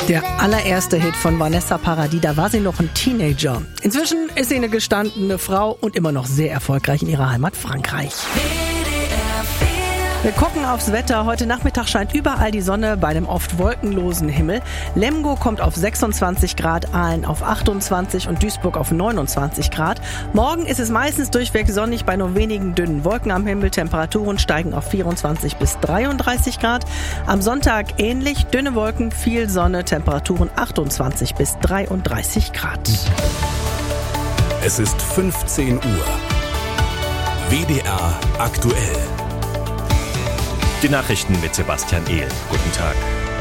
Der allererste Hit von Vanessa Paradis, da war sie noch ein Teenager. Inzwischen ist sie eine gestandene Frau und immer noch sehr erfolgreich in ihrer Heimat Frankreich. Wir gucken aufs Wetter. Heute Nachmittag scheint überall die Sonne bei dem oft wolkenlosen Himmel. Lemgo kommt auf 26 Grad, Aalen auf 28 und Duisburg auf 29 Grad. Morgen ist es meistens durchweg sonnig bei nur wenigen dünnen Wolken am Himmel. Temperaturen steigen auf 24 bis 33 Grad. Am Sonntag ähnlich, dünne Wolken, viel Sonne, Temperaturen 28 bis 33 Grad. Es ist 15 Uhr. WDR aktuell. Die Nachrichten mit Sebastian Ehl. Guten Tag.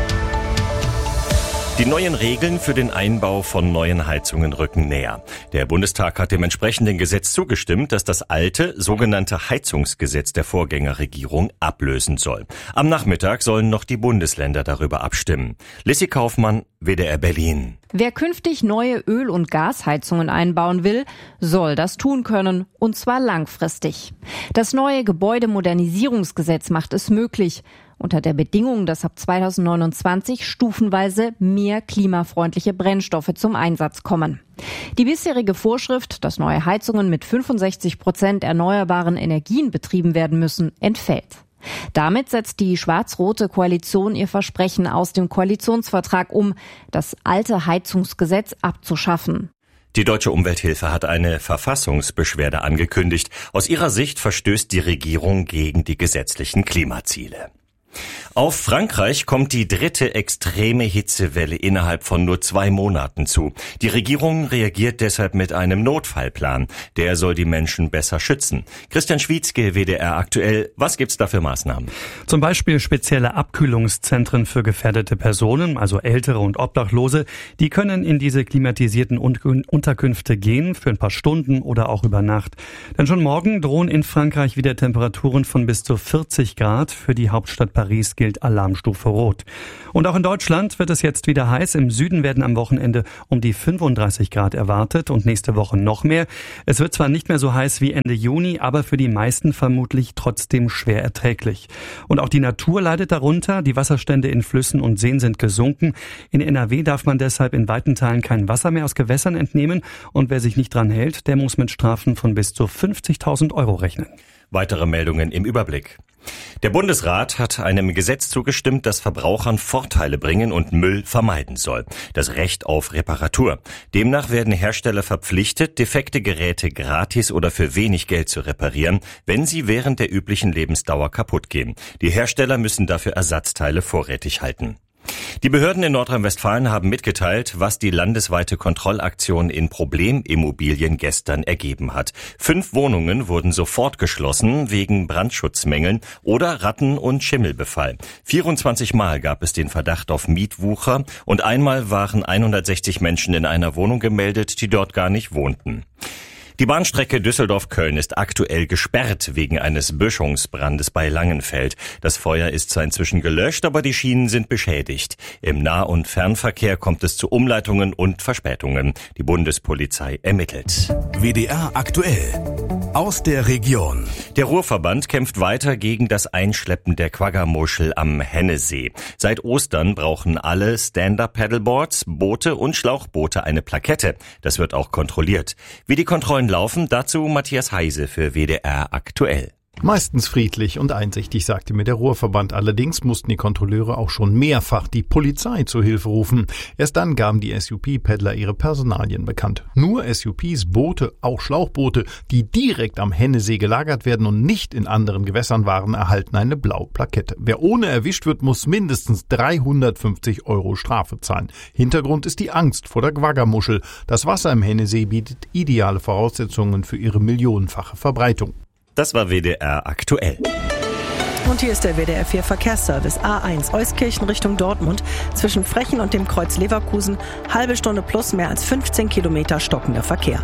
Die neuen Regeln für den Einbau von neuen Heizungen rücken näher. Der Bundestag hat dem entsprechenden Gesetz zugestimmt, das das alte, sogenannte Heizungsgesetz der Vorgängerregierung ablösen soll. Am Nachmittag sollen noch die Bundesländer darüber abstimmen. Lissy Kaufmann, WDR Berlin. Wer künftig neue Öl- und Gasheizungen einbauen will, soll das tun können, und zwar langfristig. Das neue Gebäudemodernisierungsgesetz macht es möglich, unter der Bedingung, dass ab 2029 stufenweise mehr klimafreundliche Brennstoffe zum Einsatz kommen. Die bisherige Vorschrift, dass neue Heizungen mit 65% erneuerbaren Energien betrieben werden müssen, entfällt. Damit setzt die schwarz-rote Koalition ihr Versprechen aus dem Koalitionsvertrag um, das alte Heizungsgesetz abzuschaffen. Die Deutsche Umwelthilfe hat eine Verfassungsbeschwerde angekündigt. Aus ihrer Sicht verstößt die Regierung gegen die gesetzlichen Klimaziele. Auf Frankreich kommt die dritte extreme Hitzewelle innerhalb von nur 2 Monaten zu. Die Regierung reagiert deshalb mit einem Notfallplan. Der soll die Menschen besser schützen. Christian Schwietzke, WDR aktuell. Was gibt's da für Maßnahmen? Zum Beispiel spezielle Abkühlungszentren für gefährdete Personen, also Ältere und Obdachlose. Die können in diese klimatisierten Unterkünfte gehen für ein paar Stunden oder auch über Nacht. Denn schon morgen drohen in Frankreich wieder Temperaturen von bis zu 40 Grad. Für die Hauptstadt Paris gilt Alarmstufe Rot. Und auch in Deutschland wird es jetzt wieder heiß. Im Süden werden am Wochenende um die 35 Grad erwartet und nächste Woche noch mehr. Es wird zwar nicht mehr so heiß wie Ende Juni, aber für die meisten vermutlich trotzdem schwer erträglich. Und auch die Natur leidet darunter. Die Wasserstände in Flüssen und Seen sind gesunken. In NRW darf man deshalb in weiten Teilen kein Wasser mehr aus Gewässern entnehmen. Und wer sich nicht dran hält, der muss mit Strafen von bis zu 50.000 Euro rechnen. Weitere Meldungen im Überblick. Der Bundesrat hat einem Gesetz zugestimmt, das Verbrauchern Vorteile bringen und Müll vermeiden soll. Das Recht auf Reparatur. Demnach werden Hersteller verpflichtet, defekte Geräte gratis oder für wenig Geld zu reparieren, wenn sie während der üblichen Lebensdauer kaputt gehen. Die Hersteller müssen dafür Ersatzteile vorrätig halten. Die Behörden in Nordrhein-Westfalen haben mitgeteilt, was die landesweite Kontrollaktion in Problemimmobilien gestern ergeben hat. 5 Wohnungen wurden sofort geschlossen wegen Brandschutzmängeln oder Ratten- und Schimmelbefall. 24 Mal gab es den Verdacht auf Mietwucher und einmal waren 160 Menschen in einer Wohnung gemeldet, die dort gar nicht wohnten. Die Bahnstrecke Düsseldorf-Köln ist aktuell gesperrt wegen eines Böschungsbrandes bei Langenfeld. Das Feuer ist zwar inzwischen gelöscht, aber die Schienen sind beschädigt. Im Nah- und Fernverkehr kommt es zu Umleitungen und Verspätungen. Die Bundespolizei ermittelt. WDR aktuell. Aus der Region. Der Ruhrverband kämpft weiter gegen das Einschleppen der Quagga-Muschel am Hennesee. Seit Ostern brauchen alle Stand-Up-Paddleboards, Boote und Schlauchboote eine Plakette. Das wird auch kontrolliert. Wie die Kontrollen laufen, dazu Matthias Heise für WDR aktuell. Meistens friedlich und einsichtig, sagte mir der Ruhrverband. Allerdings mussten die Kontrolleure auch schon mehrfach die Polizei zu Hilfe rufen. Erst dann gaben die SUP-Paddler ihre Personalien bekannt. Nur SUPs, Boote, auch Schlauchboote, die direkt am Hennesee gelagert werden und nicht in anderen Gewässern waren, erhalten eine blaue Plakette. Wer ohne erwischt wird, muss mindestens 350 Euro Strafe zahlen. Hintergrund ist die Angst vor der Quagga-Muschel. Das Wasser im Hennesee bietet ideale Voraussetzungen für ihre millionenfache Verbreitung. Das war WDR aktuell. Und hier ist der WDR 4 Verkehrsservice. A1 Euskirchen Richtung Dortmund. Zwischen Frechen und dem Kreuz Leverkusen halbe Stunde plus mehr als 15 Kilometer stockender Verkehr.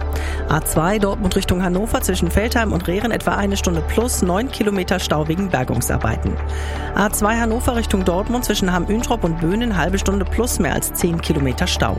A2 Dortmund Richtung Hannover zwischen Veltheim und Rehren etwa 1 Stunde plus 9 Kilometer Stau wegen Bergungsarbeiten. A2 Hannover Richtung Dortmund zwischen Hamm-Üntrop und Böhnen halbe Stunde plus mehr als 10 Kilometer Stau.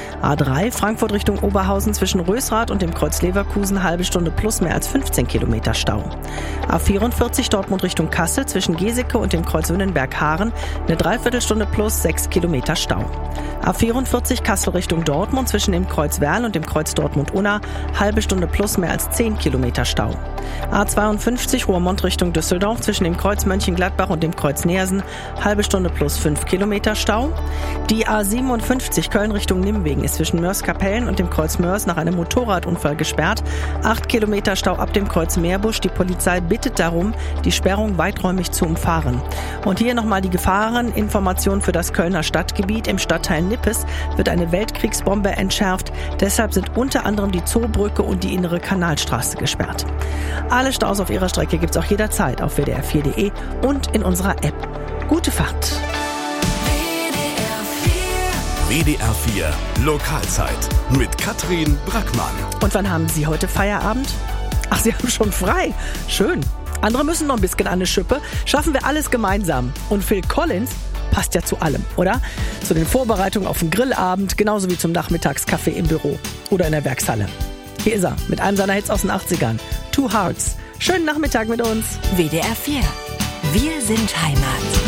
A3 Frankfurt Richtung Oberhausen zwischen Rösrath und dem Kreuz Leverkusen halbe Stunde plus mehr als 15 Kilometer Stau. A44 Dortmund Richtung Kassel zwischen Geseke und dem Kreuz Wünnenberg-Haaren eine Dreiviertelstunde plus 6 Kilometer Stau. A44 Kassel Richtung Dortmund zwischen dem Kreuz Werl und dem Kreuz Dortmund-Unna, halbe Stunde plus mehr als 10 Kilometer Stau. A52 Roermond Richtung Düsseldorf zwischen dem Kreuz Mönchengladbach und dem Kreuz Neersen, halbe Stunde plus 5 Kilometer Stau. Die A57 Köln Richtung Nimwegen ist zwischen Mörs-Kapellen und dem Kreuz Mörs nach einem Motorradunfall gesperrt. 8 Kilometer Stau ab dem Kreuz Meerbusch. Die Polizei bittet darum, die Sperrung weiträumig zu umfahren. Und hier nochmal die Gefahreninformation für das Kölner Stadtgebiet. Im Stadtteil Nippes wird eine Weltkriegsbombe entschärft. Deshalb sind unter anderem die Zoobrücke und die innere Kanalstraße gesperrt. Alle Staus auf ihrer Strecke gibt's auch jederzeit auf wdr4.de und in unserer App. Gute Fahrt! WDR 4 Lokalzeit mit Katrin Brackmann. Und wann haben Sie heute Feierabend? Ach, Sie haben schon frei. Schön. Andere müssen noch ein bisschen an die Schippe. Schaffen wir alles gemeinsam. Und Phil Collins passt ja zu allem, oder? Zu den Vorbereitungen auf den Grillabend, genauso wie zum Nachmittagskaffee im Büro oder in der Werkshalle. Hier ist er, mit einem seiner Hits aus den 80ern. Two Hearts. Schönen Nachmittag mit uns. WDR 4. Wir sind Heimat.